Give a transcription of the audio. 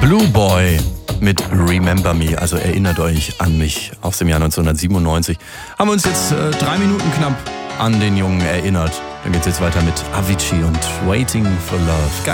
Blue Boy mit Remember Me, also erinnert euch an mich, aus dem Jahr 1997. Haben wir uns jetzt 3 Minuten knapp an den Jungen erinnert. Dann geht's jetzt weiter mit Avicii und Waiting for Love.